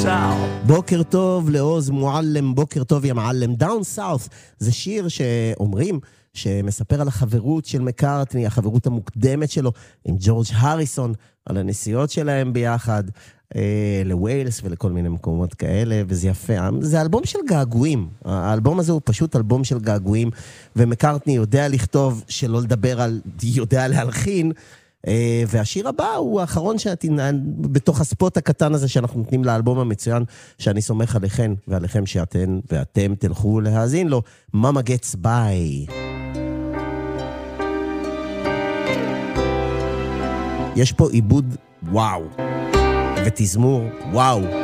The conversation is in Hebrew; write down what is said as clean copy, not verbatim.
בוקר טוב לעוז מועלם, בוקר טוב יא מעלם. דאון סאות' זה שיר שאומרים שמספר על החברות של מקארטני, החברות המוקדמת שלו עם ג'ורג' הריסון, על הנסיעות שלהם ביחד לווילס ולכל מיני מקומות כאלה, וזה יפה. זה אלבום של געגועים, האלבום הזה הוא פשוט אלבום של געגועים, ומקארטני יודע לכתוב, שלא לדבר על יודע להלחין, והשיר הבא הוא האחרון בתוך הספוט הקטן הזה שאנחנו נותנים לאלבום המצוין, שאני סומך עליכם ועליכם שאתם ואתם תלכו להאזין לו, Mama Gets By. יש פה עיבוד וואו ותזמור וואו.